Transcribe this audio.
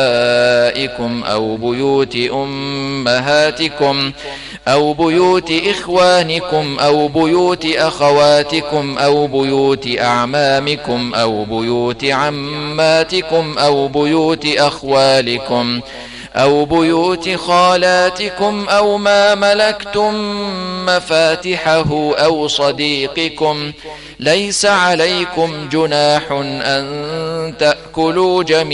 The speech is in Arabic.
آبائكم أو بيوت أمهاتكم أو بيوت إخوانكم أو بيوت أخواتكم أو بيوت أعمامكم أو بيوت عماتكم أو بيوت أخوالكم أو بيوت خالاتكم أو ما ملكتم مفاتحه أو صديقكم. ليس عليكم جناح أن تأكلوا جميعا